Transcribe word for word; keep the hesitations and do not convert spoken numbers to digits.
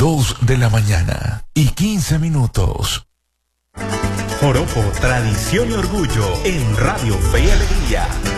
dos de la mañana y quince minutos. Joropo, tradición y orgullo en Radio Fe y Alegría.